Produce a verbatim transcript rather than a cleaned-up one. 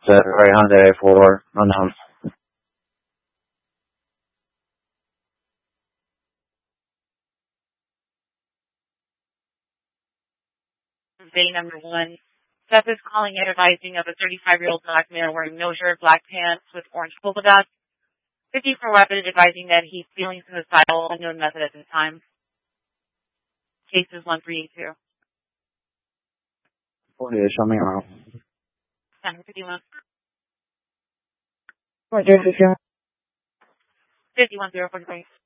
The right Hyundai for unknown. Day number one. Seth is calling and advising of a thirty-five-year-old black male wearing no shirt, black pants with orange polka dots. fifty-four Rapid advising that he's feeling suicidal, unknown method at this time. Case is one three eight two. forty-eight, show me around. ten fifty-one. forty-eight, fifty-one zero forty-three.